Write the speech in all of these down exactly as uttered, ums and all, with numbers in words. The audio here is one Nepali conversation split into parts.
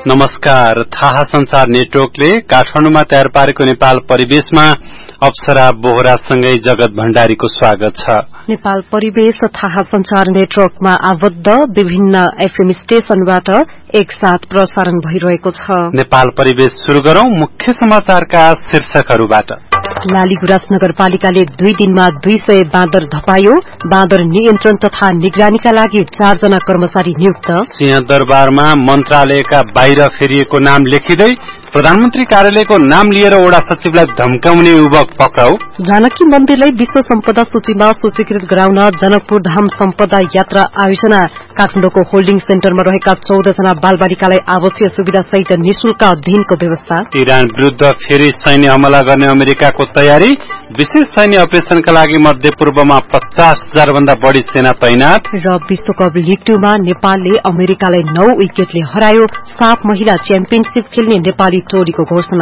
नमस्कार। थाहा संचार नेटवर्कले काठमाडौँमा तयार पारेको नेपाल परिवेशमा अप्सरा बोहरासँगै जगत भण्डारीको स्वागत छ। नेपाल परिवेश थाहा संचार नेटवर्कमा आबद्ध विभिन्न एफएम स्टेशनबाट एकसाथ प्रसारण भइरहेको छ। नेपाल परिवेश शुरू गरौं मुख्य समाचारका शीर्षकहरूबाट। लालीगुराँस नगरपालिकाले दुई दिनमा दुई सय बाँदर धपायो। बाँदर नियन्त्रण तथा निगरानीका लागि चारजना कर्मचारी नियुक्त। सिंहदरबारमा मन्त्रालयका बाहिर फेरिएको नाम लेखिँदै प्रधानमन्त्री कार्यालयको नाम लिएर वडा सचिवलाई धम्काउने युवक पक्राउ। जानकी मन्दिरलाई विश्व सम्पदा सूचीमा सूचीकृत गराउन जनकपुर धाम सम्पदा यात्रा आयोजना। काठमाडौँको होल्डिङ सेन्टरमा रहेका चौध जना बालबालिकालाई आवासीय सुविधा सहित निशुल्क अध्ययनको व्यवस्था। इरान विरूद्ध फेरि सैन्य हमला गर्ने अमेरिकाको तयारी। विशेष सैन्य अपरेशनका लागि मध्यपूर्वमा पचास हजार भन्दा बढ़ी सेना तैनात। र विश्वकप लीग टूमा नेपालले अमेरिकालाई नौ विकेटले हरायो। साफ महिला च्याम्पियनशीप खेल्ने नेपाली टोलीको घोषणा।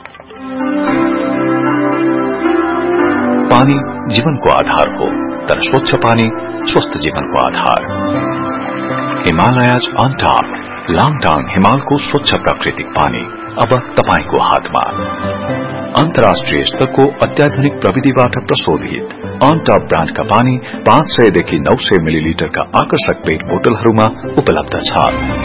पानी जीवनको आधार हो, तर स्वच्छ पानी स्वस्थ जीवनको आधार। हिमालयज अन टप लाङटाङ हिमालको स्वच्छ प्राकृतिक पानी अब तपाईको हातमा। अन्तर्राष्ट्रिय स्तरको अत्याधुनिक प्रविधिबाट प्रशोधित अन टप ब्रान्डका पानी पाँच सय देखि नौ सय मिलिलिटरका आकर्षक पेट बोतलहरूमा उपलब्ध छ।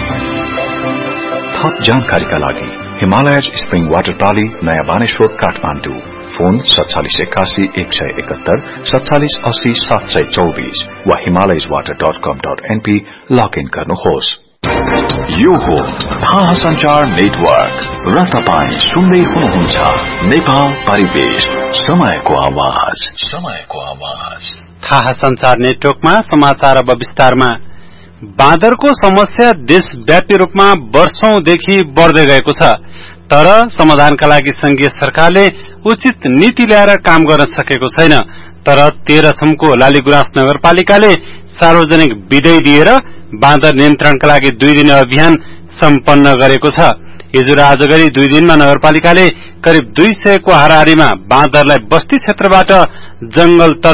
थप जानकारीका लागि हिमालयज स्प्रिङ वाटर प्रणाली नयाँ बानेश्वर काठमाडौँ। फोन सत्तालिस एकासी एक सय एकहत्तर सत्तालिस अस्सी सात सय चौबीस वा हिमालयज वाटर डट कम डट एनपी लगइन गर्नुहोस्। यो हो थाहा संचार नेटवर्क र तपाईँ सुन्दै हुनुहुन्छ नेपाल परिवेश, समयको आवाज समयको आवाज। थाहा संचार नेटवर्कमा समाचार अब विस्तारमा। बाँदरको समस्या देशव्यापी रूपमा वर्षौंदेखि बढ़दै गएको छ, तर समाधानका लागि संघीय सरकारले उचित नीति ल्याएर काम गर्न सकेको छैन। तर तेह्रथुमको लालीगुराँस नगरपालिकाले सार्वजनिक विदाई दिएर बाँदर नियन्त्रणका लागि दुई दिने अभियान सम्पन्न गरेको छ। हिजो र आज गरी दुई दिनमा नगरपालिकाले करिब दुई सयको हाराहारीमा बाँदरलाई बस्ती क्षेत्रबाट जंगल